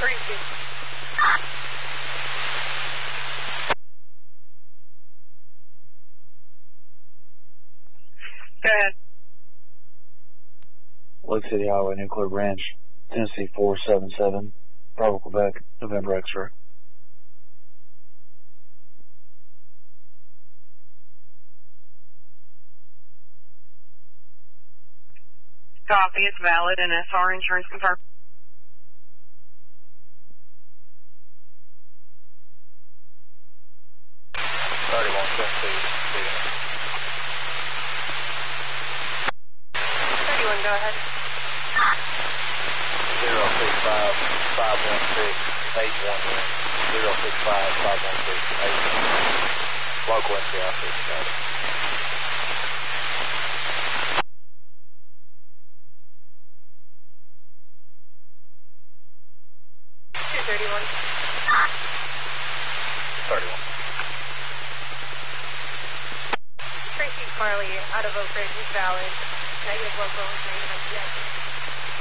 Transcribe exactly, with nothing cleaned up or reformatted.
Tracy. Go ahead. Lake City Highway, Nuclear Ranch, Tennessee four seven seven, Bravo, Quebec, November X-ray. Copy, it's valid, and S R insurance confirmed. thirty-one Tennessee. thirty-one, go ahead. zero six five five one six eight one one. zero six five five one six eight one one. Local N C I C. Got it. two thirty-one. thirty-one. Tracy Farley, out of Oak Ridge, is valid. Negative local, negative N C I C.